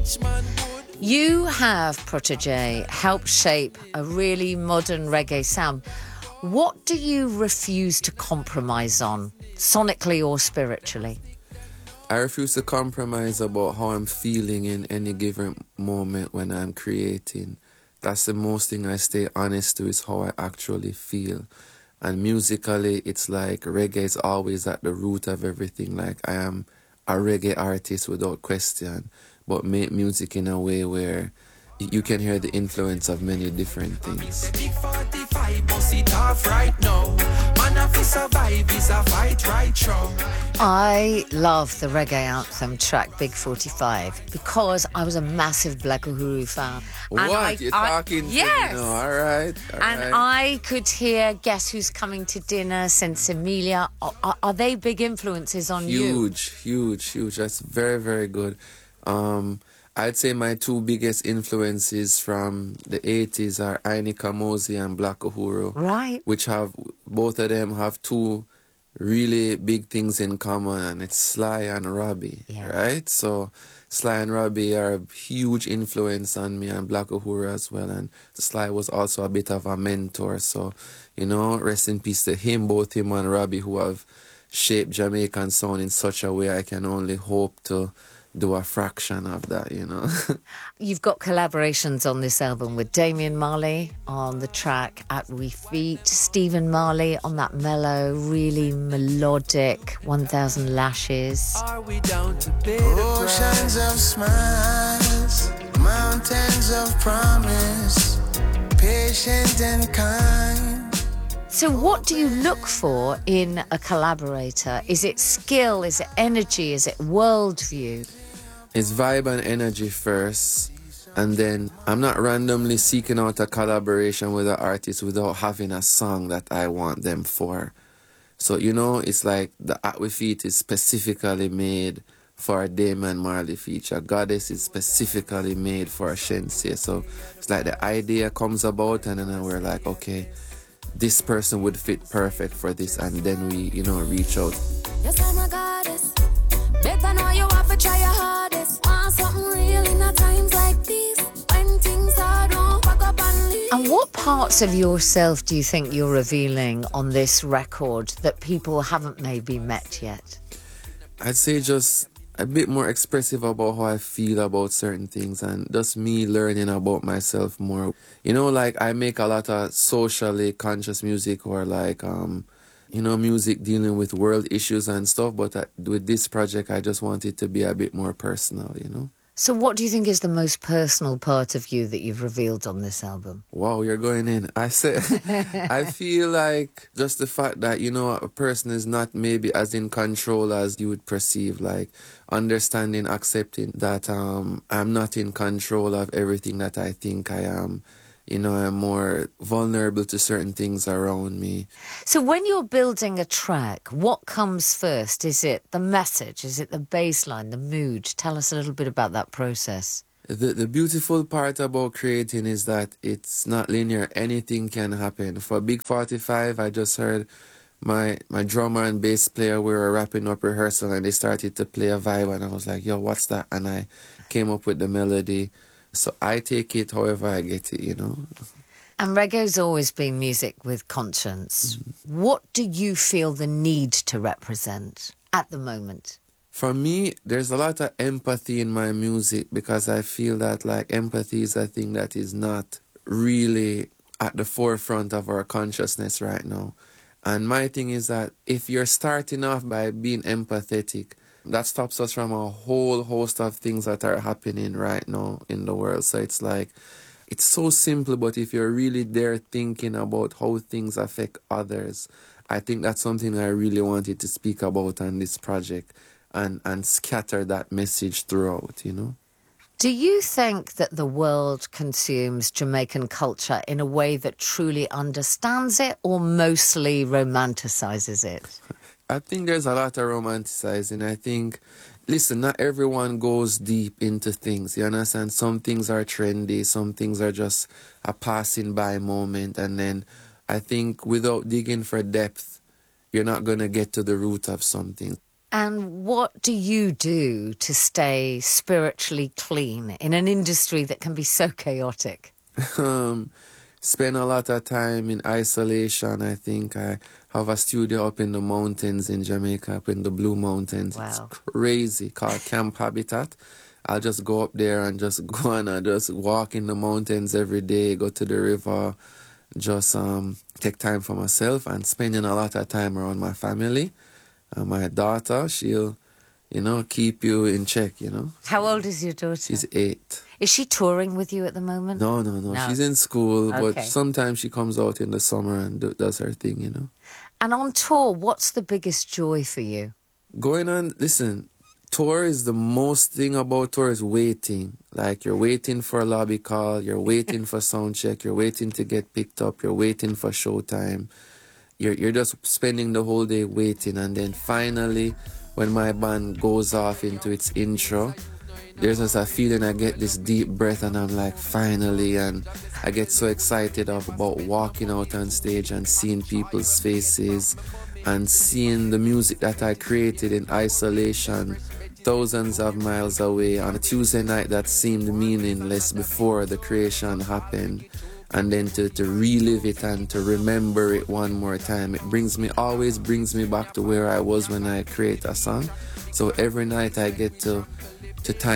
You have, Protégé, helped shape a really modern reggae sound. What do you refuse to compromise on, sonically or spiritually? I refuse to compromise about how I'm feeling in any given moment when I'm creating. That's the most thing I stay honest to, is how I actually feel. And musically, it's like reggae is always at the root of everything. Like, I am a reggae artist without question, but make music in a way where you can hear the influence of many different things. I love the reggae anthem track Big 45 because I was a massive Black Uhuru fan. What? You're talking yes. to me now. All right. I could hear Guess Who's Coming to Dinner, Sensimilia. Are they big influences on you? Huge. That's very, very good. I'd say my two biggest influences from the 80s are Aini Kamosi and Black Uhuru. Right. Which have, both of them have two really big things in common, and it's Sly and Robbie, right? So Sly and Robbie are a huge influence on me, and Black Uhuru as well. And Sly was also a bit of a mentor. So, you know, rest in peace to him, both him and Robbie, who have shaped Jamaican sound in such a way I can only hope to do a fraction of that, you know. You've got collaborations on this album with Damian Marley on the track At We Feet, Stephen Marley on that mellow, really melodic 1000 Lashes. Are we down to oceans of smiles, mountains of promise, patient and kind. So what do you look for in a collaborator? Is it skill? Is it energy? Is it worldview? It's vibe and energy first, and then I'm not randomly seeking out a collaboration with an artist without having a song that I want them for. So, you know, it's like the At We Feet is specifically made for a Damian Marley feature. Goddess is specifically made for a Shenseea. So it's like the idea comes about, and then we're like, okay, this person would fit perfect for this, and then we, you know, reach out. Yes, I'm a goddess. Better know you have to try your hardest. Want something real in a times like these. When things are wrong, pack up and leave. And what parts of yourself do you think you're revealing on this record that people haven't maybe met yet? I'd say just a bit more expressive about how I feel about certain things, and just me learning about myself more. You know, like, I make a lot of socially conscious music, or like, you know, music dealing with world issues and stuff, but with this project, I just want it to be a bit more personal, you know? So what do you think is the most personal part of you that you've revealed on this album? Wow, you're going in. I feel like just the fact that, you know, a person is not maybe as in control as you would perceive, like understanding, accepting that I'm not in control of everything that I think I am. You know, I'm more vulnerable to certain things around me. So when you're building a track, what comes first? Is it the message? Is it the bass line, the mood? Tell us a little bit about that process. The beautiful part about creating is that it's not linear. Anything can happen. For Big 45, I just heard my drummer and bass player, we were wrapping up rehearsal, and they started to play a vibe, and I was like, yo, what's that? And I came up with the melody. So I take it however I get it, you know. And reggae's always been music with conscience. What do you feel the need to represent at the moment? For me, there's a lot of empathy in my music, because I feel that, like, empathy is a thing that is not really at the forefront of our consciousness right now. And my thing is that if you're starting off by being empathetic, that stops us from a whole host of things that are happening right now in the world. So it's like, it's so simple, but if you're really there thinking about how things affect others, I think that's something I really wanted to speak about on this project, and scatter that message throughout, you know? Do you think that the world consumes Jamaican culture in a way that truly understands it, or mostly romanticizes it? I think there's a lot of romanticizing. I think, listen, not everyone goes deep into things, you understand? Some things are trendy, some things are just a passing by moment, and then I think without digging for depth, you're not going to get to the root of something. And what do you do to stay spiritually clean in an industry that can be so chaotic? Spend a lot of time in isolation. I think I have a studio up in the mountains in Jamaica, up in the Blue Mountains. Wow. It's crazy, called Camp Habitat. I'll just go up there and just go and just walk in the mountains every day, go to the river, just take time for myself and spending a lot of time around my family. My daughter, she'll, keep you in check, How old is your daughter? She's 8. Is she touring with you at the moment? No. She's in school, Okay. but sometimes she comes out in the summer and does her thing, And on tour, what's the biggest joy for you? Going on, listen, tour is the most thing about tour is waiting. Like you're waiting for a lobby call, you're waiting for sound check, you're waiting to get picked up, you're waiting for showtime. You're just spending the whole day waiting, and then finally, when my band goes off into its intro, there's just a feeling. I get this deep breath, and I'm like, finally, and I get so excited about walking out on stage and seeing people's faces and seeing the music that I created in isolation thousands of miles away on a Tuesday night that seemed meaningless before the creation happened. And then to relive it and to remember it one more time. It always brings me back to where I was when I create a song. So every night I get to time